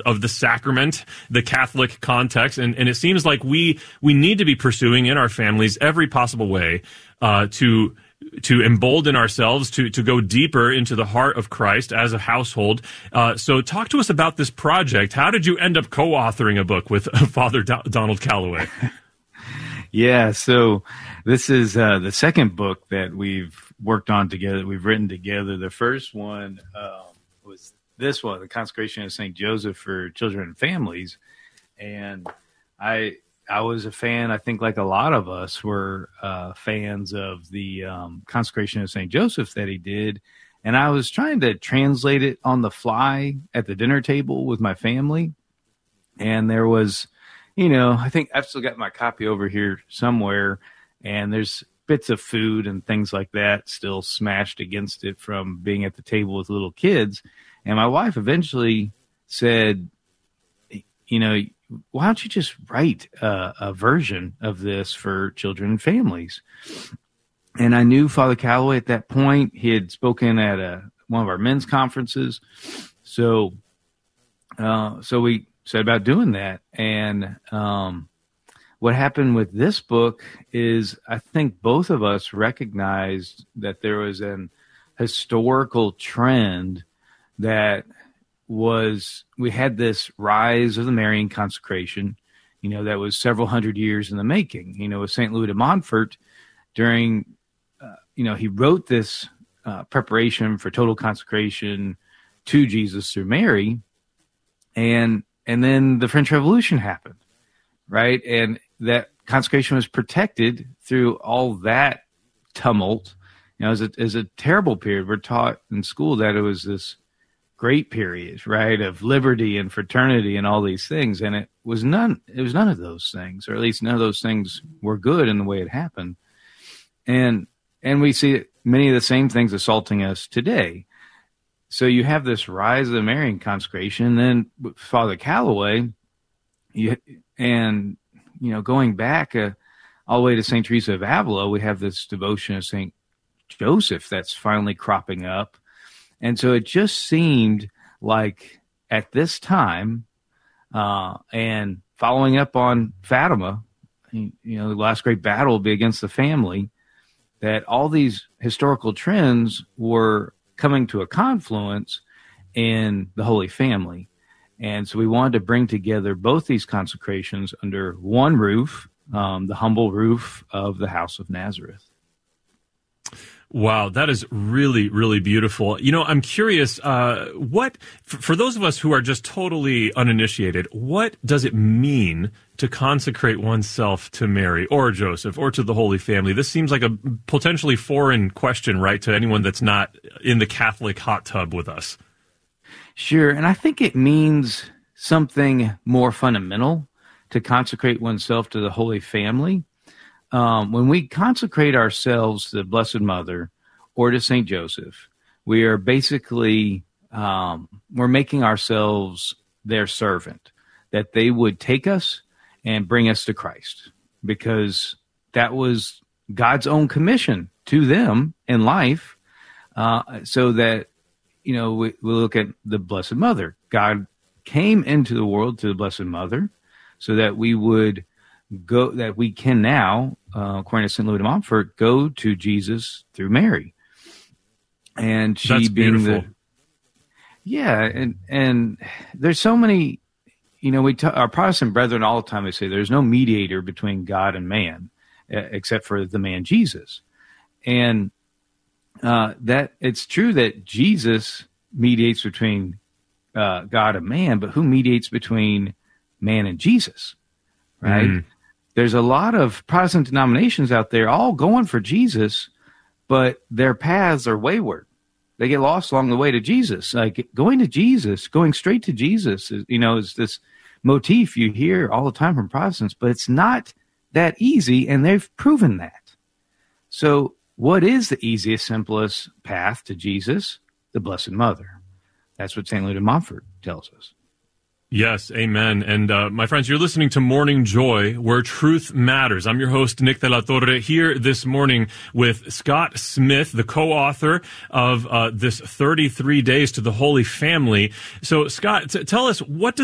of the sacrament, the Catholic context, and it seems like we need to be pursuing in our families every possible way to embolden ourselves to go deeper into the heart of Christ as a household. So talk to us about this project. How did you end up co-authoring a book with Father Donald Calloway? Yeah, so this is the second book that we've worked on together, we've written together. The first one was this one, The Consecration of St. Joseph for Children and Families. And I was a fan, I think like a lot of us were fans of the Consecration of St. Joseph that he did. And I was trying to translate it on the fly at the dinner table with my family. And there was, I think I've still got my copy over here somewhere, and there's bits of food and things like that still smashed against it from being at the table with little kids. And my wife eventually said, why don't you just write a version of this for children and families? And I knew Father Calloway at that point. He had spoken at one of our men's conferences. So we set about doing that. And what happened with this book is I think both of us recognized that there was an historical trend that we had this rise of the Marian consecration, that was several hundred years in the making, with St. Louis de Montfort during, he wrote this preparation for total consecration to Jesus through Mary. And then the French Revolution happened, right? And that consecration was protected through all that tumult. It was a terrible period. We're taught in school that it was this great period, right, of liberty and fraternity and all these things. And it was none of those things, or at least none of those things were good in the way it happened. And we see many of the same things assaulting us today. So you have this rise of the Marian consecration, then Father Calloway, going back all the way to St. Teresa of Avila, we have this devotion of St. Joseph that's finally cropping up. And so it just seemed like at this time, and following up on Fatima, the last great battle will be against the family, that all these historical trends were coming to a confluence in the Holy Family. And so we wanted to bring together both these consecrations under one roof, the humble roof of the House of Nazareth. Wow, that is really, really beautiful. I'm curious, for those of us who are just totally uninitiated, what does it mean to consecrate oneself to Mary or Joseph or to the Holy Family? This seems like a potentially foreign question, right, to anyone that's not in the Catholic hot tub with us. Sure, and I think it means something more fundamental to consecrate oneself to the Holy Family. When we consecrate ourselves to the Blessed Mother or to St. Joseph, we are basically, we're making ourselves their servant, that they would take us and bring us to Christ, because that was God's own commission to them in life, so that, we look at the Blessed Mother. God came into the world to the Blessed Mother so that we would go, that we can now, according to St. Louis de Montfort, go to Jesus through Mary. And she That's being beautiful. And there's so many, our Protestant brethren all the time, they say there's no mediator between God and man, except for the man Jesus. And that it's true that Jesus mediates between God and man, but who mediates between man and Jesus, right? Mm. There's a lot of Protestant denominations out there all going for Jesus, but their paths are wayward. They get lost along the way to Jesus. Like going to Jesus, going straight to Jesus, is this motif you hear all the time from Protestants, but it's not that easy, and they've proven that. So what is the easiest, simplest path to Jesus? The Blessed Mother. That's what St. Louis de Montfort tells us. Yes, amen. And my friends, you're listening to Morning Joy, where truth matters. I'm your host, Nick de la Torre, here this morning with Scott Smith, the co-author of this 33 Days to the Holy Family. So, Scott, tell us, what does